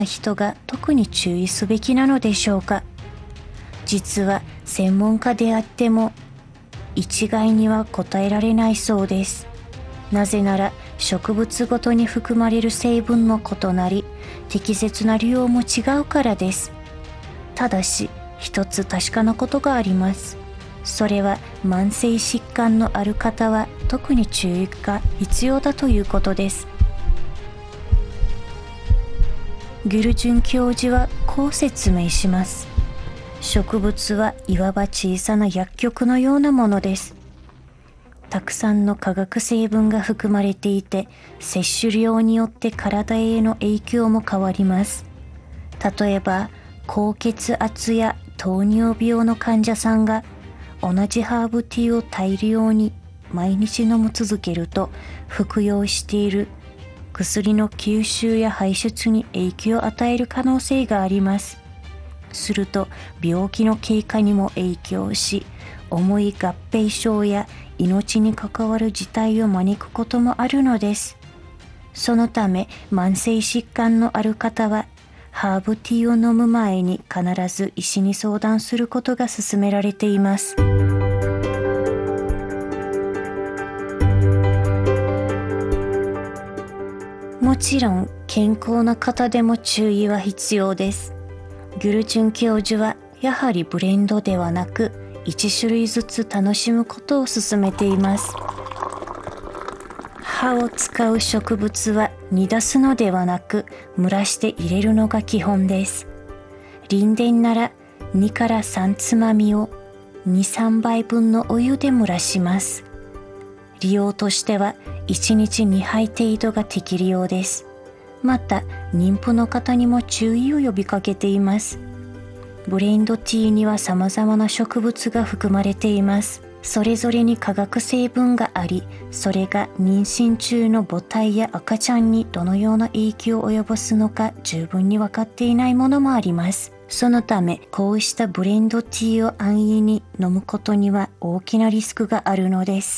人が特に注意すべきなのでしょうか。実は専門家であっても一概には答えられないそうです。なぜなら植物ごとに含まれる成分も異なり、適切な量も違うからです。ただし一つ確かなことがあります。それは慢性疾患のある方は特に注意が必要だということです。ギュルジュン教授はこう説明します。植物はいわば小さな薬局のようなものです。たくさんの化学成分が含まれていて、摂取量によって体への影響も変わります。例えば、高血圧や糖尿病の患者さんが同じハーブティーを大量に毎日飲み続けると、服用している薬の吸収や排出に影響を与える可能性があります。すると病気の経過にも影響し、重い合併症や命に関わる事態を招くこともあるのです。そのため慢性疾患のある方はハーブティーを飲む前に必ず医師に相談することが勧められています。もちろん健康な方でも注意は必要です。ギュルジュン教授はやはりブレンドではなく1種類ずつ楽しむことを勧めています。葉を使う植物は煮出すのではなく蒸らして入れるのが基本です。リンデンなら2から3つまみを2、3杯分のお湯で蒸らします。利用としては1日2杯程度が適量です。また妊婦の方にも注意を呼びかけています。ブレンドティーには様々な植物が含まれています。それぞれに化学成分があり、それが妊娠中の母体や赤ちゃんにどのような影響を及ぼすのか十分に分かっていないものもあります。そのためこうしたブレンドティーを安易に飲むことには大きなリスクがあるのです。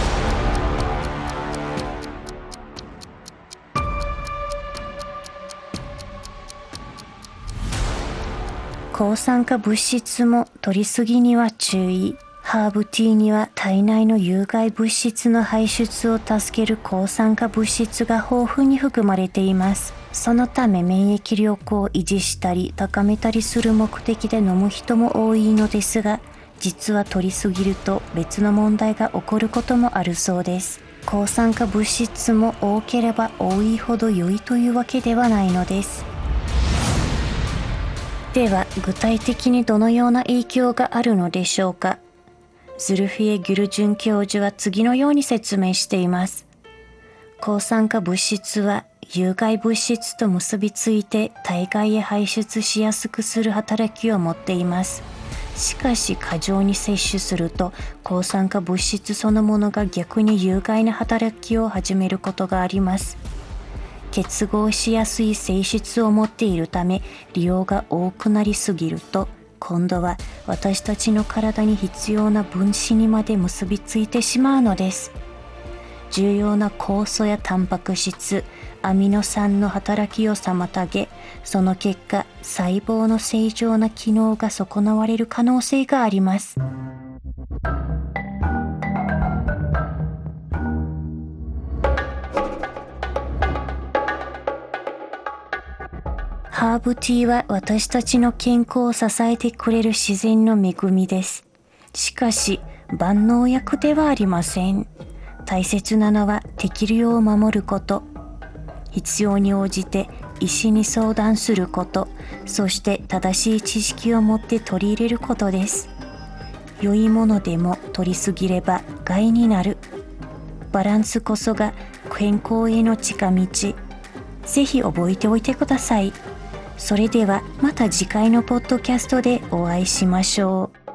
抗酸化物質も摂りすぎには注意。ハーブティーには体内の有害物質の排出を助ける抗酸化物質が豊富に含まれています。そのため免疫力を維持したり高めたりする目的で飲む人も多いのですが、実は摂りすぎると別の問題が起こることもあるそうです。抗酸化物質も多ければ多いほど良いというわけではないのです。では具体的にどのような影響があるのでしょうか。ズルフィエ・ギュルジュン教授は次のように説明しています。抗酸化物質は有害物質と結びついて体外へ排出しやすくする働きを持っています。しかし過剰に摂取すると抗酸化物質そのものが逆に有害な働きを始めることがあります。結合しやすい性質を持っているため、利用が多くなりすぎると今度は私たちの体に必要な分子にまで結びついてしまうのです。重要な酵素やタンパク質、アミノ酸の働きを妨げ、その結果細胞の正常な機能が損なわれる可能性があります。ハーブティーは私たちの健康を支えてくれる自然の恵みです。しかし万能薬ではありません。大切なのは適量を守ること、必要に応じて医師に相談すること、そして正しい知識を持って取り入れることです。良いものでも取りすぎれば害になる。バランスこそが健康への近道。ぜひ覚えておいてください。それではまた次回のポッドキャストでお会いしましょう。